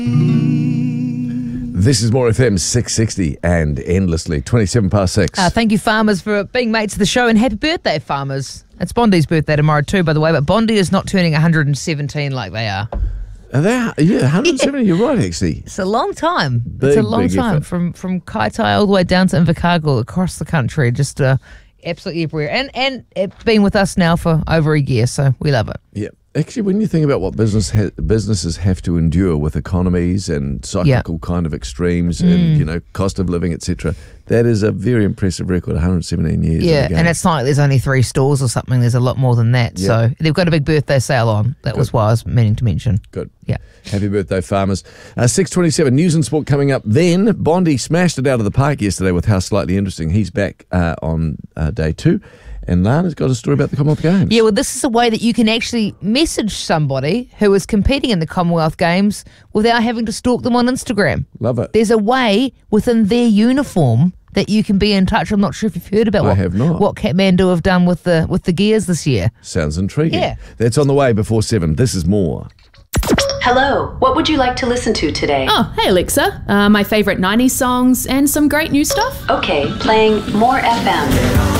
This is More FM 660 and endlessly 27 past 6. Thank you, farmers, for being mates of the show, and happy birthday, farmers. It's Bondi's birthday tomorrow too, by the way, but Bondi is not turning 117 like they are. Are they? Yeah, 170, You're right, actually. It's a long time. Big, it's a long big time effort. from Kaitai all the way down to Invercargill, across the country, just absolutely everywhere. And it's been with us now for over a year, so we love it. Yeah. Actually, when you think about what businesses have to endure with economies and cyclical kind of extremes and, cost of living, etc., that is a very impressive record, 117 years. Yeah, and it's not like there's only 3 stores or something. There's a lot more than that. Yeah. So they've got a big birthday sale on. That was what I was meaning to mention. Good. Yeah. Happy birthday, farmers. 6:27, news and sport coming up. Then Bondi smashed it out of the park yesterday with How Slightly Interesting. He's back on day 2. And Lana's got a story about the Commonwealth Games. Yeah, well, this is a way that you can actually message somebody who is competing in the Commonwealth Games without having to stalk them on Instagram. Love it. There's a way within their uniform that you can be in touch. I'm not sure if you've heard about I have not. what Kathmandu have done with the gears this year. Sounds intriguing. Yeah. That's on the way before 7. This is More. Hello, what would you like to listen to today? Oh, hey Alexa. My favourite 90s songs and some great new stuff. Okay, playing More FM.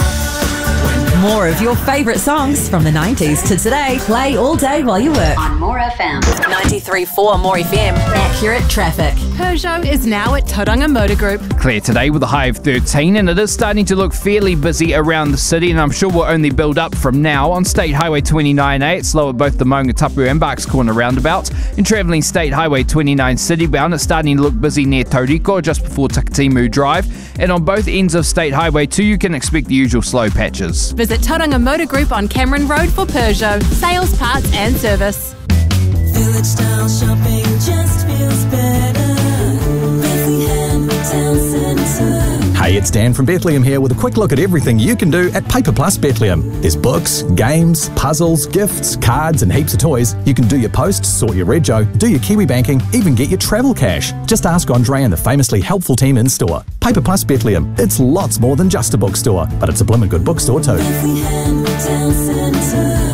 More of your favourite songs from the 90s to today. Play all day while you work. On More FM. 93.4 More FM. Accurate traffic. Peugeot is now at Tauranga Motor Group. Clear today with a high of 13, and it is starting to look fairly busy around the city, and I'm sure we'll only build up from now. On State Highway 29A, it's slow at both the Maungatapu and Barks Corner roundabout. And travelling State Highway 29 citybound, it's starting to look busy near Tauriko, just before Takatimu Drive. And on both ends of State Highway 2, you can expect the usual slow patches. Visit Tauranga Motor Group on Cameron Road for Peugeot. Sales, parts and service. Village style shopping just feels better. Bethlehem Town Centre. Hey, it's Dan from Bethlehem here with a quick look at everything you can do at Paper Plus Bethlehem. There's books, games, puzzles, gifts, cards and heaps of toys. You can do your posts, sort your rego, do your Kiwi banking, even get your travel cash. Just ask Andre and the famously helpful team in store. Paper Plus Bethlehem. It's lots more than just a bookstore, but it's a blimmin' good bookstore too. Bethlehem Town Centre.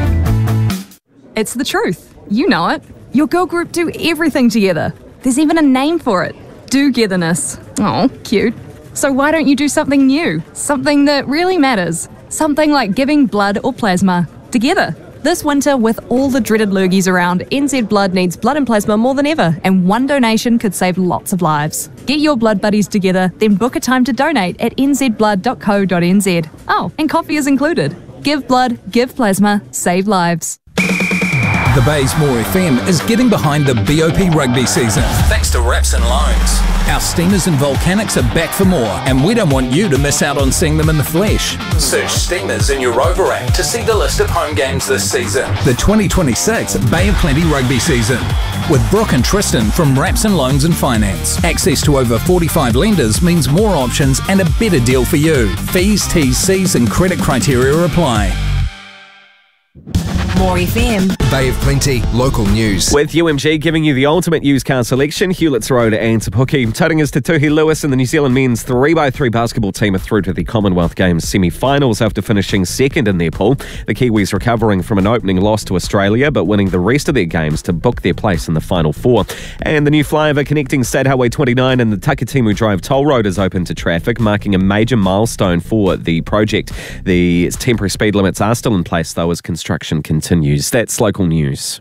It's the truth. You know it. Your girl group do everything together. There's even a name for it. Do-getherness. Oh, cute. So why don't you do something new? Something that really matters. Something like giving blood or plasma. Together. This winter, with all the dreaded lurgies around, NZ Blood needs blood and plasma more than ever, and one donation could save lots of lives. Get your blood buddies together, then book a time to donate at nzblood.co.nz. Oh, and coffee is included. Give blood, give plasma, save lives. The Bay's More FM is getting behind the BOP rugby season, thanks to Raps and Loans. Our Steamers and Volcanics are back for more, and we don't want you to miss out on seeing them in the flesh. Search Steamers in your Rover app to see the list of home games this season. The 2026 Bay of Plenty rugby season. With Brooke and Tristan from Raps and Loans and Finance. Access to over 45 lenders means more options and a better deal for you. Fees, T's, C's and credit criteria apply. More FM. Bay of Plenty, local news. With UMG giving you the ultimate used car selection, Hewlett's Road and Te Puke. Tauranga Te Tuhi Lewis and the New Zealand men's 3x3 basketball team are through to the Commonwealth Games semi-finals after finishing second in their pool. The Kiwis recovering from an opening loss to Australia, but winning the rest of their games to book their place in the final 4. And the new flyover connecting State Highway 29 and the Takatimu Drive toll road is open to traffic, marking a major milestone for the project. The temporary speed limits are still in place, though, as construction continues. That's local news.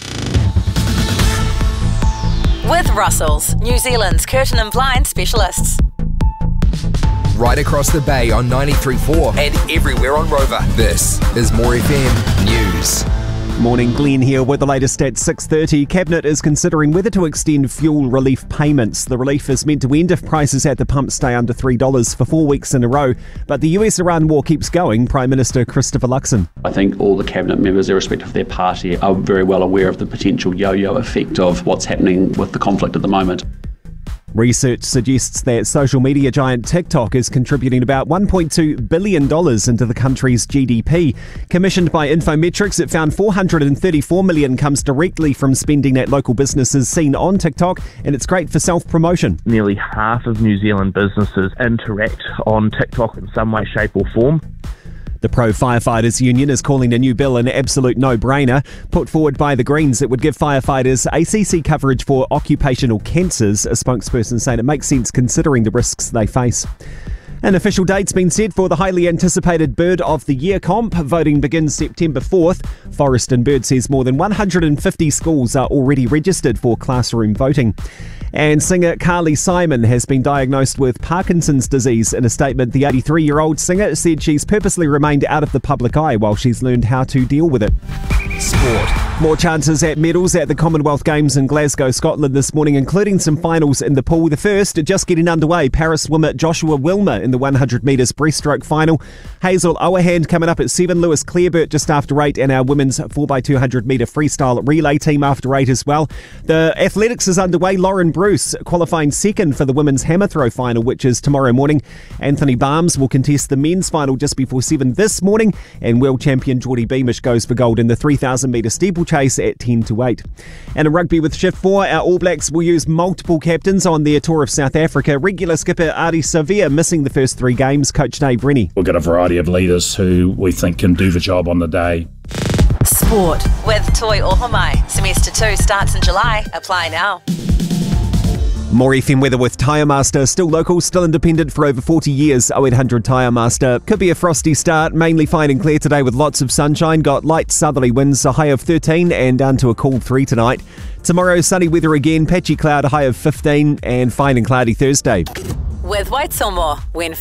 With Russells, New Zealand's curtain and blind specialists. Right across the bay on 93.4 and everywhere on Rover. This is More FM News. Morning, Glenn here with the latest at 6:30. Cabinet is considering whether to extend fuel relief payments. The relief is meant to end if prices at the pump stay under $3 for 4 weeks in a row. But the US-Iran war keeps going. Prime Minister Christopher Luxon. I think all the cabinet members, irrespective of their party, are very well aware of the potential yo-yo effect of what's happening with the conflict at the moment. Research suggests that social media giant TikTok is contributing about $1.2 billion into the country's GDP. Commissioned by Infometrics, it found $434 million comes directly from spending that local businesses seen on TikTok, and it's great for self-promotion. Nearly half of New Zealand businesses interact on TikTok in some way, shape or form. The Pro Firefighters Union is calling a new bill an absolute no-brainer. Put forward by the Greens, it would give firefighters ACC coverage for occupational cancers, a spokesperson saying it makes sense considering the risks they face. An official date's been set for the highly anticipated Bird of the Year comp. Voting begins September 4th. Forest and Bird says more than 150 schools are already registered for classroom voting. And singer Carly Simon has been diagnosed with Parkinson's disease. In a statement, the 83-year-old singer said she's purposely remained out of the public eye while she's learned how to deal with it. Sport. More chances at medals at the Commonwealth Games in Glasgow, Scotland this morning, including some finals in the pool. The first just getting underway. Paris swimmer Joshua Wilmer in the 100 metres breaststroke final. Hazel Owerhand coming up at 7. Lewis Clareburt just after 8. And our women's 4x200 metre freestyle relay team after 8 as well. The athletics is underway. Lauren Bruce qualifying second for the women's hammer throw final, which is tomorrow morning. Anthony Barnes will contest the men's final just before 7 this morning. And world champion Geordie Beamish goes for gold in the 3,000 metre steeplechase at 10 to 8. And in rugby with Shift 4, our All Blacks will use multiple captains on their tour of South Africa. Regular skipper Ardie Savea missing the first 3 games. Coach Dave Rennie. We've got a variety of leaders who we think can do the job on the day. Sport with Toi Ohomai. Semester 2 starts in July. Apply now. More FM weather with Tyre Master. Still local, still independent for over 40 years. 0800 Tyre Master. Could be a frosty start. Mainly fine and clear today with lots of sunshine. Got light southerly winds, a high of 13 and down to a cool 3 tonight. Tomorrow, sunny weather again. Patchy cloud, a high of 15 and fine and cloudy Thursday. With White Silmore, when